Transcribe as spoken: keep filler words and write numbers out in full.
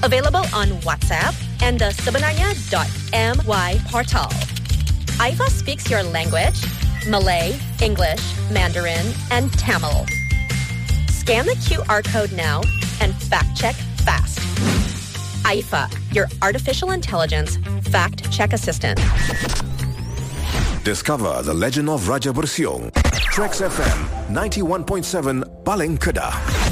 Available on WhatsApp and the sebenarnya dot m y portal. Aifa speaks your language, Malay, English, Mandarin, and Tamil. Scan the Q R code now and fact-check fast. Aifa, your artificial intelligence fact-check assistant. Discover the legend of Raja Bersiong. Trax F M ninety-one point seven Paling Kedah.